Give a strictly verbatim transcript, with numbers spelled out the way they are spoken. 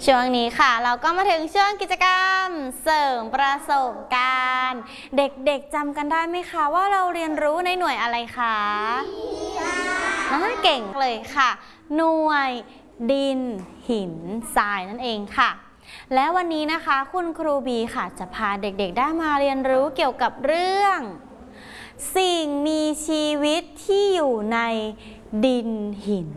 ช่วงนี้ค่ะเราก็มาถึงช่วงกิจกรรมเสริมประสบการณ์เด็กๆจำกันได้ไหมคะว่าเราเรียนรู้ในหน่วยอะไรคะน่าเก่งเลยค่ะหน่วยดินหินทรายนั่นเองค่ะและวันนี้นะคะคุณครูบีค่ะจะพาเด็กๆได้มาเรียนรู้เกี่ยวกับเรื่องสิ่งมีชีวิตที่อยู่ในดินหิน